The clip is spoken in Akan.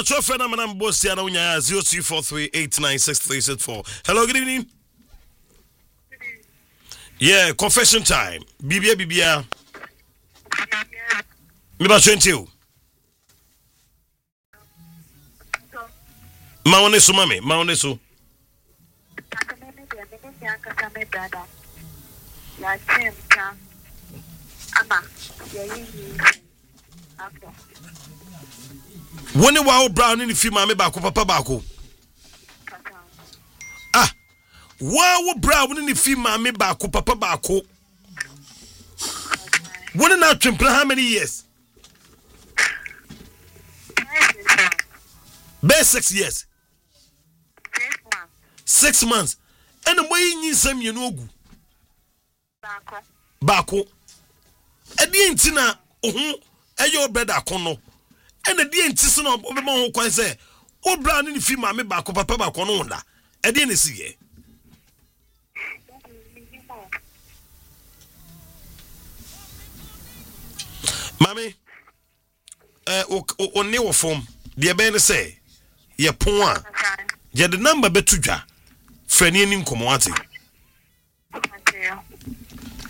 my friend, I'm boss here. 0343896364. Hello, good evening. Yeah, confession time. Bibia. Me ba 20. Maoneso mame, maoneso. Woni wa brown ni fi mame ba ko papa ba ko. Ah. Wa brown ni fi mame ba ko papa ba ko. Woni na twempra how many years? Best 6 years. 6 months. And the way you some you know. Bako. And the intina, your brother kono. And the intina of Obama who say, oh, brown in the female me bako papa bakononda. And then see. Mammy, on new form, the Ben say, ye point. Ye the number betuja. Frenny in Comwati.